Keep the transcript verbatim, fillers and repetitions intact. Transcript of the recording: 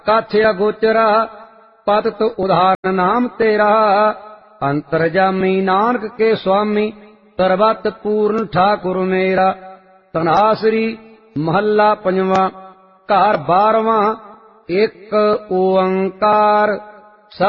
ਕਾਥਿਆ ਗੋਚਰਾ ਪਤਿਤ ਉਦਾਹਰਨ ਨਾਮ ਤੇਰਾ। ਅੰਤਰਜਾਮੀ ਨਾਨਕ ਕੇ ਸੁਆਮੀ ਸਰਬਤ ਪੂਰਨ ਠਾਕੁਰ ਮੇਰਾ। ਤਨਾਸਰੀ ਮਹੱਲਾ ਪੰਜਵਾਂ। ਘਰ ਬਾਰਵਾਂ। ਇੱਕ ਓੰਕਾਰ